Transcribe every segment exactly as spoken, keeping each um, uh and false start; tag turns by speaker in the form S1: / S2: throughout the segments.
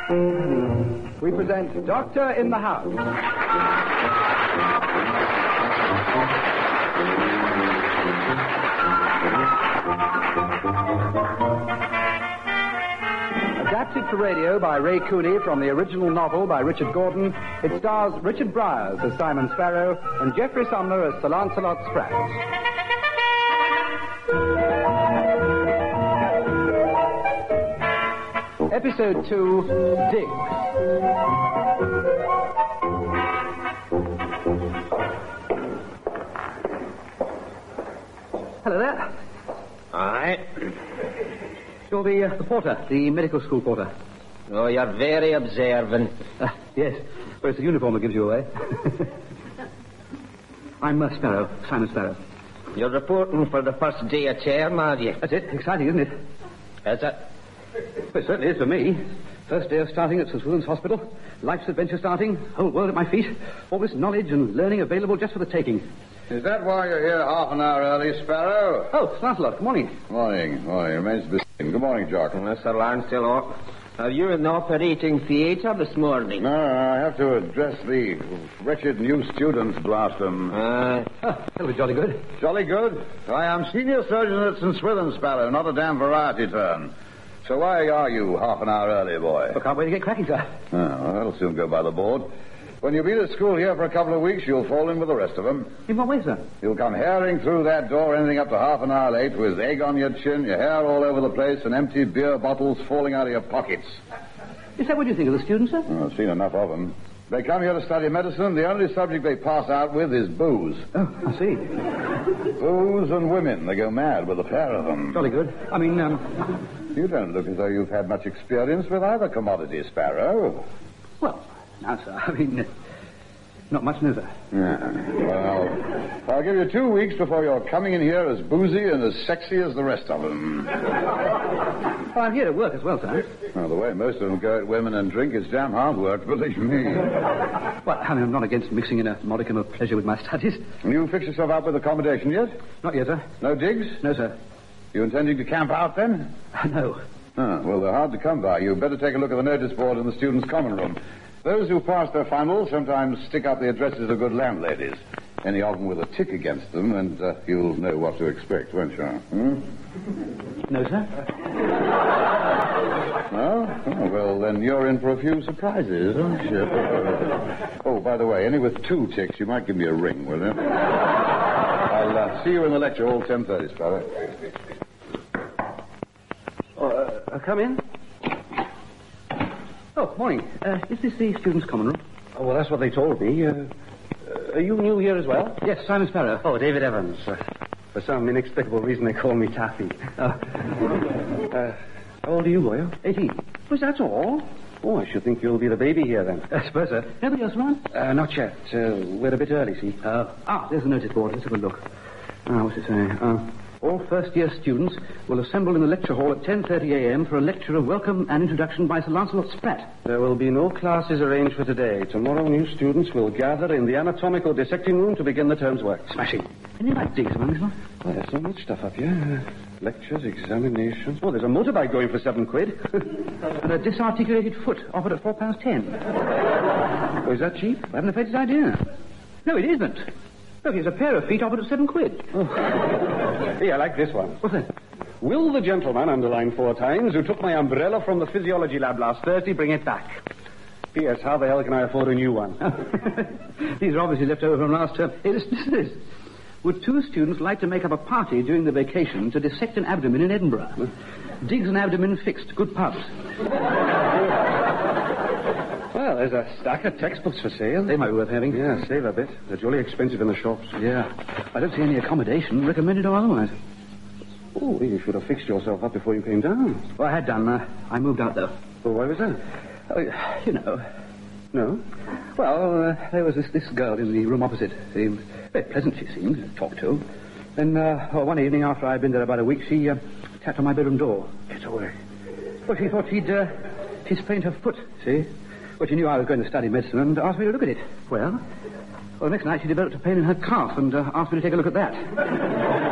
S1: We present Doctor in the House. Adapted for radio by Ray Cooney from the original novel by Richard Gordon, it stars Richard Briers as Simon Sparrow and Jeffrey Sumner as Sir Lancelot Spratt. Episode two, Diggs. Hello there.
S2: Aye.
S1: You're the, uh, the porter, the medical school porter.
S2: Oh, you're very observant.
S1: Uh, yes. Well, it's the uniform that gives you away. I'm uh, Sparrow, Simon Sparrow.
S2: You're reporting for the first day of term, are you?
S1: That's it. Exciting, isn't it?
S2: Is it?
S1: Well, it certainly is for me. First day of starting at St Swithin's Hospital. Life's adventure starting. Whole world at my feet. All this knowledge and learning available just for the taking.
S3: Is that why you're here half an hour early, Sparrow?
S1: Oh, Lancelot, good morning.
S3: Morning. Morning. Remains to be seen. Good morning, Jock.
S2: Uh, Sir Lancelot, are you in the operating theatre this morning?
S3: No, I have to address the wretched new students, blast them.
S2: Uh,
S1: Oh, that'll be jolly good.
S3: Jolly good. I am senior surgeon at St Swithin's, Sparrow, not a damn variety turn. So why are you half an hour early, boy?
S1: I can't wait to get cracking, sir.
S3: Oh, well, that'll soon go by the board. When you've been at school here for a couple of weeks, you'll fall in with the rest of them.
S1: In what way, sir?
S3: You'll come herring through that door anything up to half an hour late with egg on your chin, your hair all over the place, and empty beer bottles falling out of your pockets.
S1: Is that what you think of the students, sir?
S3: Oh, I've seen enough of them. They come here to study medicine. The only subject they pass out with is booze.
S1: Oh, I see.
S3: Booze and women. They go mad with a pair of them.
S1: Jolly good. I mean, um...
S3: You don't look as though you've had much experience with either commodity, Sparrow.
S1: Well, now, sir, I mean... Uh, not much, no, sir.
S3: Yeah. Well, I'll give you two weeks before you're coming in here as boozy and as sexy as the rest of them.
S1: Well, I'm here to work as well, sir.
S3: Well, the way most of them go at women and drink is damn hard work, believe me.
S1: Well, I mean, I'm not against mixing in a modicum of pleasure with my studies.
S3: You fixed yourself up with accommodation yet?
S1: Not yet, sir.
S3: No digs?
S1: No, sir.
S3: You intending to camp out, then?
S1: Uh, no.
S3: Ah, well, they're hard to come by. You'd better take a look at the notice board in the students' common room. Those who pass their finals sometimes stick up the addresses of good landladies. Any of them with a tick against them, and uh, you'll know what to expect, won't you? Hmm?
S1: No, sir.
S3: No? Oh, well, then you're in for a few surprises, aren't you? Oh, by the way, any with two ticks, you might give me a ring, will you? I'll uh, see you in the lecture hall ten thirty, Sparrow.
S1: Oh, uh, uh, come in. Oh, morning. Uh, is this the students' common room?
S4: Oh, well, that's what they told me. Uh, uh, are you new here as well?
S1: Yes, Simon Sparrow.
S4: Oh, David Evans. Uh, for some inexplicable reason, they call me Taffy.
S1: Oh.
S4: uh, how old are you, boy?
S1: Eighteen.
S4: Was that all? Oh, I should think you'll be the baby here, then.
S1: I suppose, sir. Nobody else around?
S4: Uh, not yet. Uh, we're a bit early, see?
S1: Oh. Ah, there's the notice board. Let's have a look. Ah, what's it saying? Uh, all first-year students will assemble in the lecture hall at ten thirty a.m. for a lecture of welcome and introduction by Sir Lancelot Spratt.
S4: There will be no classes arranged for today. Tomorrow, new students will gather in the anatomical dissecting room to begin the term's work.
S1: Smashing. Any like digs among this lot?
S4: Oh, there's so much stuff up here. Uh, lectures, examinations. Oh, there's a motorbike going for seven quid.
S1: And a disarticulated foot offered at four pounds ten.
S4: Oh, is that cheap?
S1: I haven't the faintest idea. No, it isn't. Look, here's a pair of feet offered at seven quid.
S4: Oh. Hey, I like this one.
S1: What's that?
S4: Will the gentleman, underlined four times, who took my umbrella from the physiology lab last Thursday, bring it back? P S. How the hell can I afford a new one?
S1: These are obviously left over from last term. Hey, listen to this. Would two students like to make up a party during the vacation to dissect an abdomen in Edinburgh? Huh? Digs an abdomen fixed. Good pubs.
S4: Well, there's a stack of textbooks for sale.
S1: They might be worth having.
S4: Yeah, save a bit. They're jolly expensive in the shops.
S1: Yeah. I don't see any accommodation recommended or otherwise.
S4: Oh, you should have fixed yourself up before you came down.
S1: Well, I had done. Uh, I moved out, though.
S4: Well, why was that?
S1: Oh, you know.
S4: No?
S1: Well, uh, there was this, this girl in the room opposite. She was very pleasant, she seemed, to talk to. Then, uh, oh, one evening after I'd been there about a week, she uh, tapped on my bedroom door.
S4: Get away.
S1: Well, she thought she'd, uh, she'd sprained her foot, see? Well, she knew I was going to study medicine and asked me to look at it. Well, well, the next night she developed a pain in her calf and uh, asked me to take a look at that.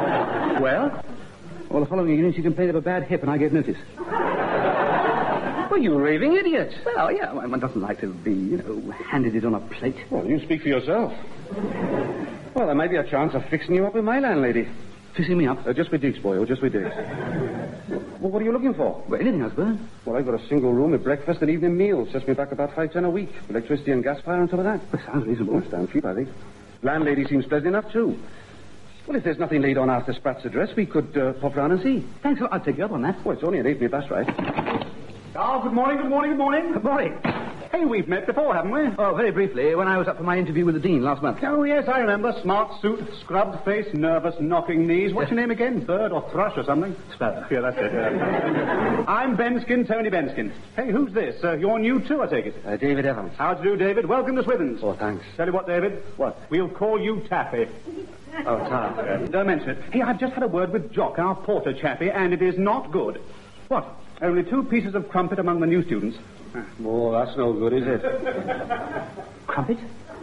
S1: Well? Well, the following evening she complained of a bad hip and I gave notice. Well, Oh, you raving idiot. Well, yeah, one doesn't like to be, you know, handed it on a plate.
S4: Well, you speak for yourself. Well, there may be a chance of fixing you up with my landlady.
S1: Fixing me up?
S4: Uh, just with Diggs, boy. Oh, just with Diggs. Well, what are you looking for?
S1: Well, anything, I suppose.
S4: Well, I've got a single room with breakfast and evening meals. Sets me back about five ten a week. Electricity and gas fire on top of that.
S1: Well, sounds reasonable.
S4: Well, it's damn cheap, I think. Landlady seems pleasant enough, too. Well, if there's nothing laid on after Spratt's address, we could uh, pop round and see.
S1: Thanks, I'll take you up on that.
S4: Well, it's only an eight-minute bus ride.
S5: Oh, good morning, good morning, good morning.
S1: Good morning.
S5: Hey, we've met before, haven't we?
S1: Oh, very briefly, when I was up for my interview with the Dean last month.
S5: Oh, yes, I remember. Smart suit, scrubbed face, nervous, knocking knees. What's your name again? Bird or thrush or something?
S1: Sparrow.
S5: Yeah, that's it. Yeah. I'm Benskin, Tony Benskin. Hey, who's this? Uh, you're new, too, I take it.
S4: Uh, David Evans.
S5: How do you do, David? Welcome to Swithins.
S4: Oh, thanks.
S5: Tell you what, David.
S4: What?
S5: We'll call you Taffy.
S4: Oh, Tom.
S5: Uh, don't mention it. Hey, I've just had a word with Jock, our porter chappie, and it is not good. What? Only two pieces of crumpet among the new students.
S4: Oh, that's no good, is it?
S1: Crumpet?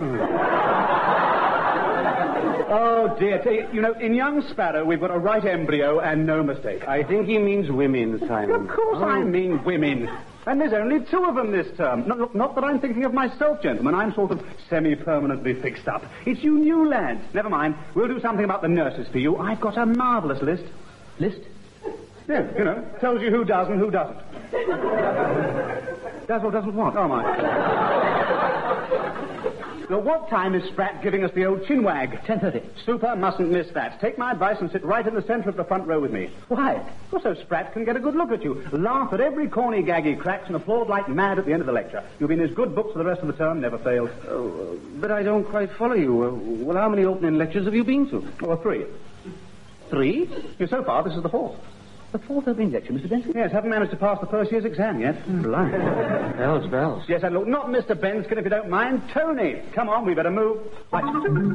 S5: Oh, dear. Tell you, you know, in young Sparrow, we've got a right embryo and no mistake.
S4: I think he means women, Simon.
S5: Of course
S4: Oh.
S5: I mean women. And there's only two of them this term. Not, look, not that I'm thinking of myself, gentlemen. I'm sort of semi-permanently fixed up. It's you new lads. Never mind. We'll do something about the nurses for you. I've got a marvellous list.
S1: List?
S5: Yeah, you know, tells you who does and who doesn't.
S1: Does or doesn't what?
S5: Oh, my. Now, what time is Spratt giving us the old chinwag?
S1: ten thirty.
S5: Super, mustn't miss that. Take my advice and sit right in the centre of the front row with me.
S1: Why?
S5: Well, so Spratt can get a good look at you. Laugh at every corny gag he cracks and applaud like mad at the end of the lecture. You'll be in his good books for the rest of the term, never fails.
S4: Oh, uh, but I don't quite follow you. Uh, well, how many opening lectures have you been to?
S5: Oh, three.
S1: Three?
S5: Yeah, so far, this is the fourth.
S1: The fourth opening lecture, Mister Benson?
S5: Yes, haven't managed to pass the first year's exam yet.
S1: Blimey.
S4: Bells, bells.
S5: Yes, and look, not Mister Benskin, if you don't mind. Tony, come on, we better move. Right.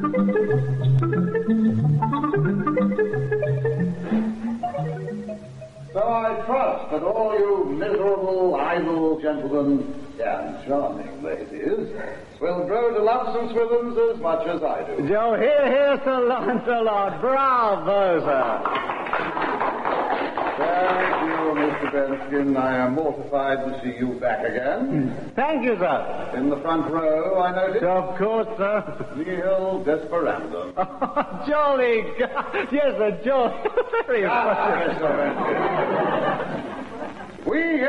S3: So I trust that all you miserable, idle gentlemen and charming ladies will grow to love some Swithins as much as I do.
S5: Joe, here, here, Sir Lancelot. Bravo, sir.
S3: Thank you, Mister Benskin. I am mortified to see you back again.
S5: Thank you, sir.
S3: In the front row, I noticed.
S5: Of course, sir.
S3: Nihil desperandum.
S5: Oh, jolly. Yes, sir, jolly. Very
S3: Ah,
S5: impressive.
S3: Mister Benskin. We